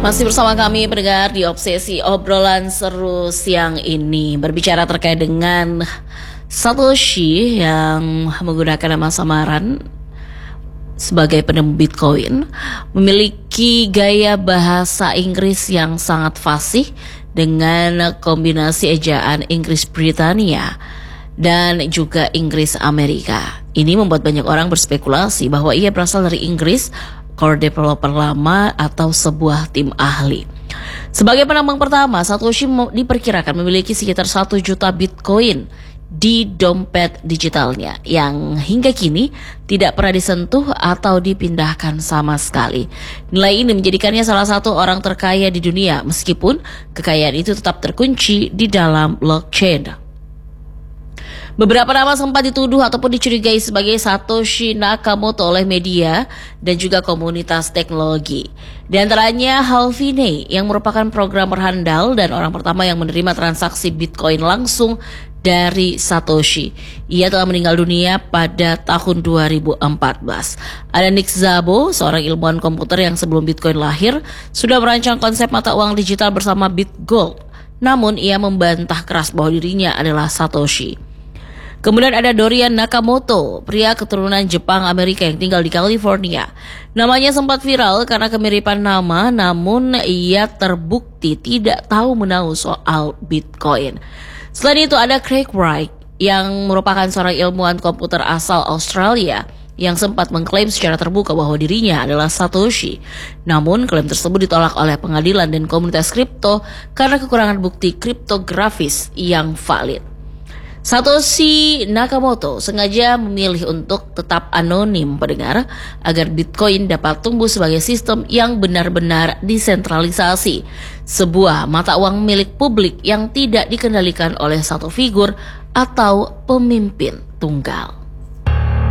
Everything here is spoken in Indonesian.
Masih bersama kami pendengar di Obsesi obrolan seru siang ini, berbicara terkait dengan Satoshi yang menggunakan nama samaran sebagai penemu Bitcoin, memiliki gaya bahasa Inggris yang sangat fasih dengan kombinasi ejaan Inggris Britania dan juga Inggris Amerika. Ini membuat banyak orang berspekulasi bahwa ia berasal dari Inggris, core developer lama atau sebuah tim ahli. Sebagai penambang pertama, Satoshi diperkirakan memiliki sekitar 1 juta Bitcoin di dompet digitalnya yang hingga kini tidak pernah disentuh atau dipindahkan sama sekali. Nilai ini menjadikannya salah satu orang terkaya di dunia, meskipun kekayaan itu tetap terkunci di dalam blockchain. Beberapa nama sempat dituduh ataupun dicurigai sebagai Satoshi Nakamoto oleh media dan juga komunitas teknologi. Di antaranya Hal Finney yang merupakan programmer handal dan orang pertama yang menerima transaksi Bitcoin langsung dari Satoshi. Ia telah meninggal dunia pada tahun 2014. Ada Nick Szabo, seorang ilmuwan komputer yang sebelum Bitcoin lahir sudah merancang konsep mata uang digital bersama BitGold. Namun ia membantah keras bahwa dirinya adalah Satoshi. Kemudian ada Dorian Nakamoto, pria keturunan Jepang Amerika yang tinggal di California. Namanya sempat viral karena kemiripan nama, namun ia terbukti tidak tahu menahu soal Bitcoin. Selain itu ada Craig Wright yang merupakan seorang ilmuwan komputer asal Australia yang sempat mengklaim secara terbuka bahwa dirinya adalah Satoshi. Namun klaim tersebut ditolak oleh pengadilan dan komunitas kripto karena kekurangan bukti kriptografis yang valid. Satoshi Nakamoto sengaja memilih untuk tetap anonim pendengar agar Bitcoin dapat tumbuh sebagai sistem yang benar-benar desentralisasi, sebuah mata uang milik publik yang tidak dikendalikan oleh satu figur atau pemimpin tunggal.